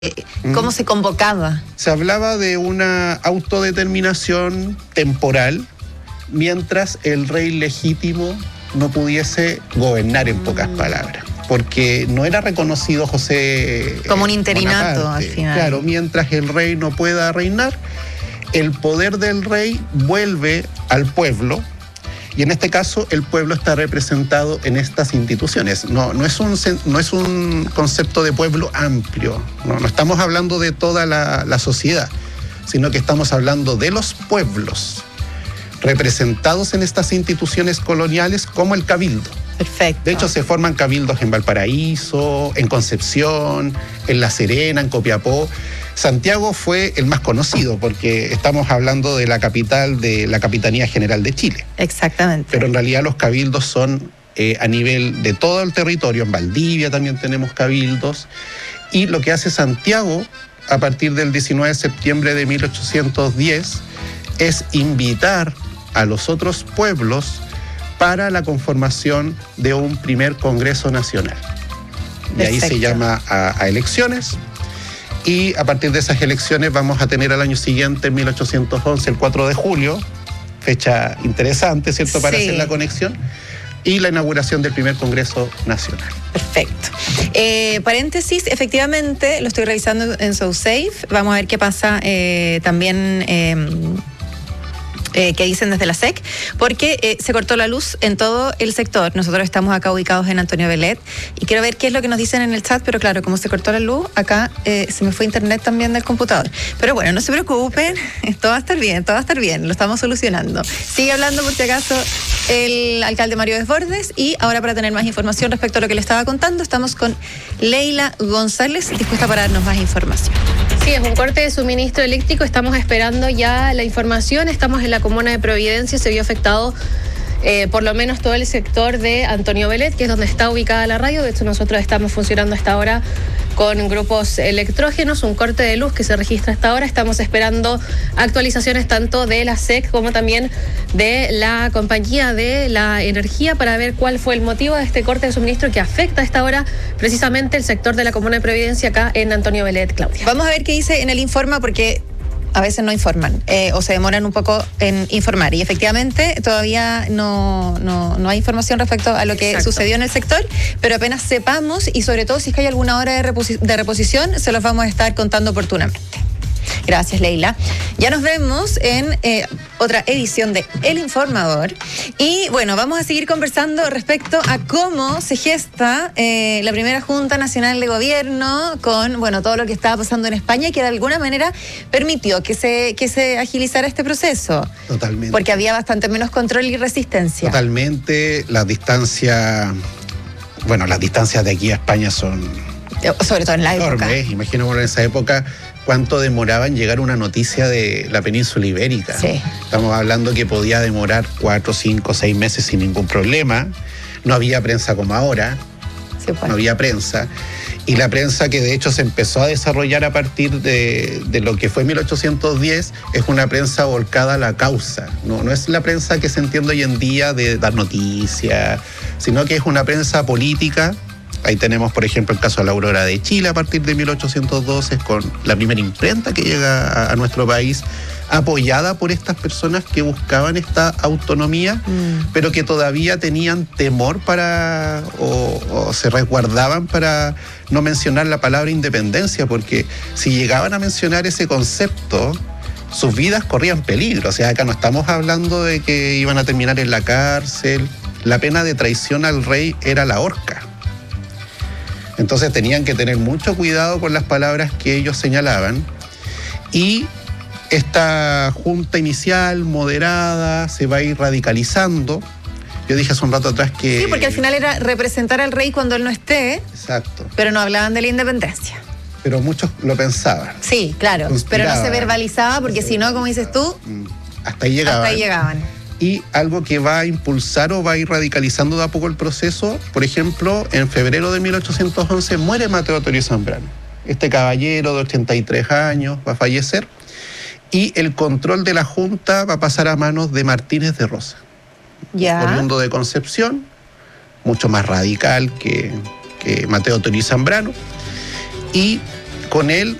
¿Cómo se convocaba? Se hablaba de una autodeterminación temporal mientras el rey legítimo no pudiese gobernar, en pocas palabras, porque no era reconocido José como un interinato Bonaparte. Al final. Claro, mientras el rey no pueda reinar, el poder del rey vuelve al pueblo. Y en este caso el pueblo está representado en estas instituciones. No es un concepto de pueblo amplio. No estamos hablando de toda la sociedad, sino que estamos hablando de los pueblos representados en estas instituciones coloniales como el cabildo. Perfecto. De hecho, se forman cabildos en Valparaíso, en Concepción, en La Serena, en Copiapó. Santiago fue el más conocido porque estamos hablando de la capital de la Capitanía General de Chile. Exactamente. Pero en realidad los cabildos son a nivel de todo el territorio. En Valdivia también tenemos cabildos. Y lo que hace Santiago a partir del 19 de septiembre de 1810 es invitar a los otros pueblos para la conformación de un primer Congreso Nacional. Y ahí se llama a elecciones. Y a partir de esas elecciones vamos a tener al año siguiente, en 1811, el 4 de julio, fecha interesante, ¿cierto?, para hacer la conexión, y la inauguración del primer Congreso Nacional. Perfecto. Paréntesis, efectivamente, lo estoy revisando en SoSafe. Vamos a ver qué pasa también... que dicen desde la SEC, porque se cortó la luz en todo el sector. Nosotros estamos acá ubicados en Antonio Vellet y quiero ver qué es lo que nos dicen en el chat, pero claro, como se cortó la luz, acá se me fue internet también del computador. Pero bueno, no se preocupen, todo va a estar bien, lo estamos solucionando. Sigue hablando por si acaso el alcalde Mario Desbordes, y ahora, para tener más información respecto a lo que le estaba contando, estamos con Leila González, dispuesta para darnos más información. Sí, es un corte de suministro eléctrico, estamos esperando ya la información, estamos en la comuna de Providencia, se vio afectado por lo menos todo el sector de Antonio Vellet, que es donde está ubicada la radio. De hecho, nosotros estamos funcionando hasta ahora con grupos electrógenos, un corte de luz que se registra hasta ahora. Estamos esperando actualizaciones tanto de la SEC como también de la compañía de la energía para ver cuál fue el motivo de este corte de suministro que afecta a esta hora precisamente el sector de la comuna de Providencia acá en Antonio Vellet. Claudia. Vamos a ver qué dice en el Informa, porque a veces no informan o se demoran un poco en informar, y efectivamente todavía no hay información respecto a lo que sucedió en el sector, pero apenas sepamos, y sobre todo si es que hay alguna hora de reposición, se los vamos a estar contando oportunamente. Gracias, Leila. Ya nos vemos en otra edición de El Informador. Y bueno, vamos a seguir conversando respecto a cómo se gesta la primera Junta Nacional de Gobierno con, bueno, todo lo que estaba pasando en España, y que de alguna manera permitió que se agilizara este proceso. Totalmente. Porque había bastante menos control y resistencia. Totalmente. Las distancias de aquí a España son... Sobre todo en la enormes. época. Imaginémonos en esa época cuánto demoraba en llegar una noticia de la península ibérica. Sí. Estamos hablando que podía demorar 4, 5, 6 meses sin ningún problema. No había prensa como ahora. Sí, pues. No había prensa. Y la prensa, que de hecho se empezó a desarrollar a partir de lo que fue 1810, es una prensa volcada a la causa. No es la prensa que se entiende hoy en día de dar noticias, sino que es una prensa política. Ahí tenemos, por ejemplo, el caso de la Aurora de Chile a partir de 1812, con la primera imprenta que llega a nuestro país, apoyada por estas personas que buscaban esta autonomía, pero que todavía tenían temor o se resguardaban para no mencionar la palabra independencia, porque si llegaban a mencionar ese concepto, sus vidas corrían peligro. O sea, acá no estamos hablando de que iban a terminar en la cárcel. La pena de traición al rey era la horca. Entonces tenían que tener mucho cuidado con las palabras que ellos señalaban. Y esta junta inicial, moderada, se va a ir radicalizando. Yo dije hace un rato atrás que... Sí, porque al final era representar al rey cuando él no esté. Exacto. Pero no hablaban de la independencia. Pero muchos lo pensaban. Sí, claro. Pero no se verbalizaba, porque si no, como dices tú... Hasta ahí llegaban. Y algo que va a impulsar o va a ir radicalizando de a poco el proceso, por ejemplo, en febrero de 1811 muere Mateo Torio Zambrano. Este caballero de 83 años va a fallecer, y el control de la Junta va a pasar a manos de Martínez de Rosa. Oriundo de Concepción, mucho más radical que Mateo Torio Zambrano. Y con él